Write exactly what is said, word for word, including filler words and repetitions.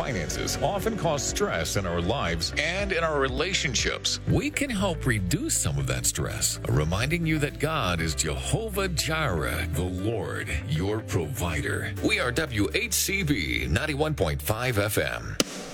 finances often cause stress in our lives and in our relationships. We can help reduce some of that stress, reminding you that God is Jehovah Jireh, the Lord, your provider. We are W H C B ninety-one point five F M.